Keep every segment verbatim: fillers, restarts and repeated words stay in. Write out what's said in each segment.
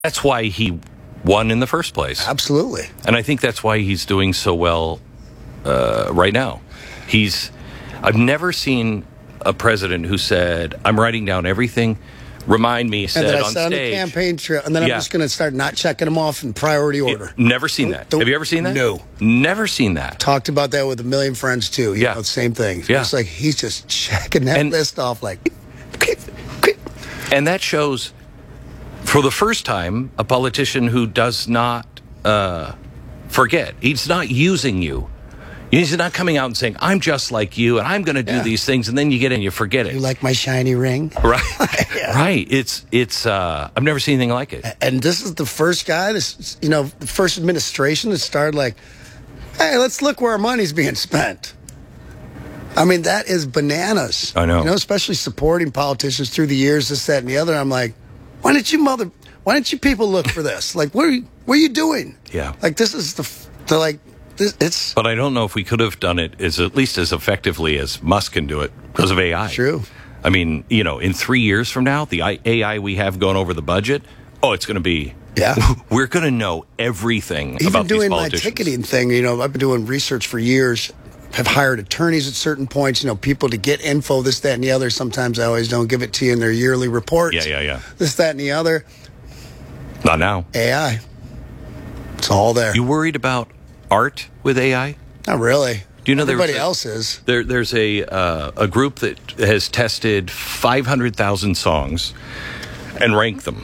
That's why he won in the first place. Absolutely. And I think that's why he's doing so well uh, right now. He's, I've never seen a president who said, I'm writing down everything. Remind me, said and then I on said stage. on the campaign trail, and then Yeah. I'm just going to start not checking them off in priority order. It, never seen Don't- that. don't- Have you ever seen that? No. Never seen that. Talked about that with a million friends, too. You Yeah. know, same thing. Yeah. It's like he's just checking that And- list off like, And that shows, for the first time, a politician who does not uh, forget. He's not using you. He's not coming out and saying, I'm just like you, and I'm going to do Yeah. these things, and then you get in and you forget it. you like my shiny ring? Right. Yeah. Right. It's, it's, uh, I've never seen anything like it. And this is the first guy, this, you know, the first administration that started like, hey, let's look where our money's being spent. I mean, that is bananas. I know. You know, especially supporting politicians through the years, this, that, and the other. I'm like, why didn't you mother, why didn't you people look for this? Like, what are you, what are you doing? Yeah. Like, this is the, the like, this, it's But I don't know if we could have done it as at least as effectively as Musk can do it because of A I. true. I mean, you know, in three years from now, the I- A I we have going over the budget, oh, it's going to be, Yeah. we're going to know everything Even about these doing my politicians. ticketing thing, you know, I've been doing research for years. Have hired attorneys at certain points, you know, people to get info, this, that, and the other. Sometimes I always don't give it to you in their yearly reports. Yeah, yeah, yeah. This, that, and the other. Not now. A I. It's all there. You worried about art with A I? Not really. Do you know there was everybody a- else is? There, there's a uh, a group that has tested five hundred thousand songs and ranked them.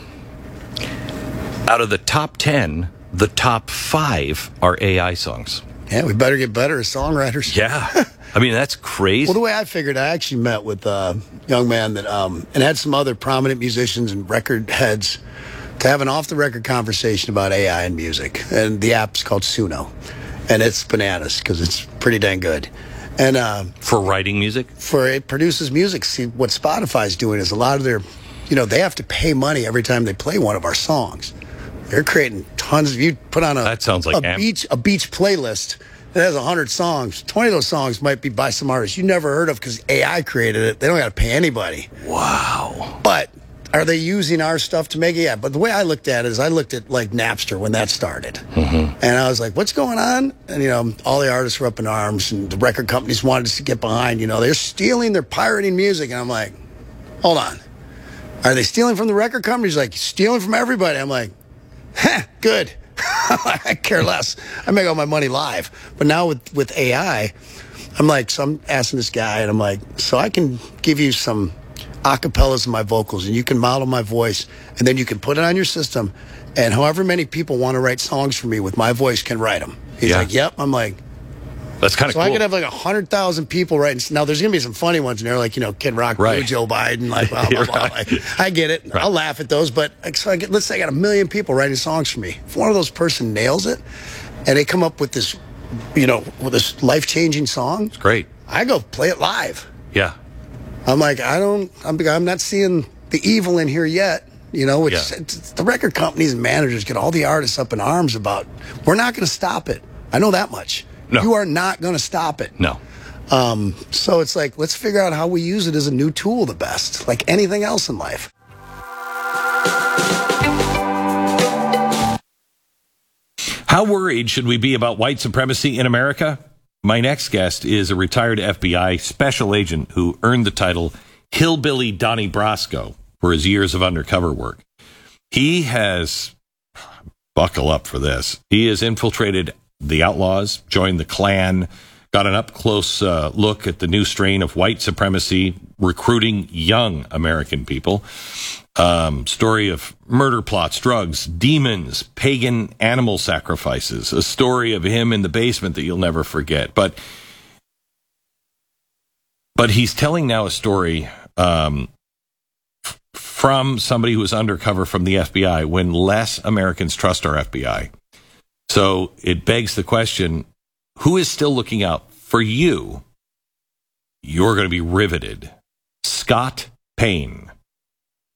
Out of the top ten, the top five are A I songs. Yeah, we better get better as songwriters. Yeah. I mean, that's crazy. Well, the way I figured, I actually met with a young man that, um, and had some other prominent musicians and record heads to have an off-the-record conversation about A I and music. And the app's called Suno. And it's bananas because it's pretty dang good. And uh, For writing music? for it produces music. See, what Spotify's doing is a lot of their, you know, they have to pay money every time they play one of our songs. They're creating tons of, you put on a, That sounds like a amp- beach, a beach playlist that has one hundred songs. twenty of those songs might be by some artist you never heard of because A I created it. They don't got to pay anybody. Wow. But are they using our stuff to make it? Yeah. But the way I looked at it is I looked at like Napster when that started. Mm-hmm. And I was like, what's going on? And, you know, all the artists were up in arms and the record companies wanted us to get behind. You know, they're stealing, they're pirating music. And I'm like, hold on. Are they stealing from the record companies? Like, stealing from everybody. I'm like, huh, good. I care less. I make all my money live. But now with, with A I, I'm like, so I'm asking this guy, and I'm like, so I can give you some acapellas of my vocals, and you can model my voice, and then you can put it on your system, and however many people want to write songs for me with my voice can write them. He's Yeah. like, yep. I'm like, That's kind of so cool. I could have like one hundred thousand people writing. Now, there's going to be some funny ones in there, like, you know, Kid Rock, Right. Joe Biden, like, blah, blah, blah. Right. Like, I get it. Right. I'll laugh at those. But like, so I get, let's say I got a million people writing songs for me. If one of those person nails it and they come up with this, you know, with this life-changing song, Great. I go play it live. Yeah. I'm like, I don't, I'm, I'm not seeing the evil in here yet. You know, which Yeah. it's, the record companies and managers get all the artists up in arms about, we're not going to stop it. I know that much. No. You are not going to stop it. No. Um, so it's like, let's figure out how we use it as a new tool the best, like anything else in life. How worried should we be about white supremacy in America? My next guest is a retired F B I special agent who earned the title Hillbilly Donnie Brasco for his years of undercover work. He has, buckle up for this, he has infiltrated the Outlaws, joined the Klan, got an up-close uh, look at the new strain of white supremacy recruiting young American people. Um, story of murder plots, drugs, demons, pagan animal sacrifices. A story of him in the basement that you'll never forget. But but he's telling now a story um, f- from somebody who was undercover from the F B I when less Americans trust our F B I. So it begs the question, who is still looking out for you? You're going to be riveted. Scott Payne.